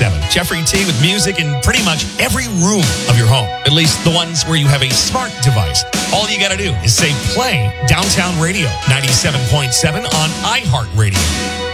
97.7. Jeffrey T with music in pretty much every room of your home, at least the ones where you have a smart device. All you got to do is say play Downtown Radio 97.7 on iHeartRadio.